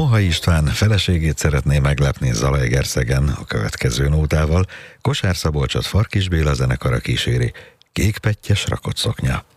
Moha István feleségét szeretné meglepni Zalaegerszegen a következő nótával. Kosár Szabolcsot Farkis Béla zenekara kíséri. Kékpettyes rakott szoknya.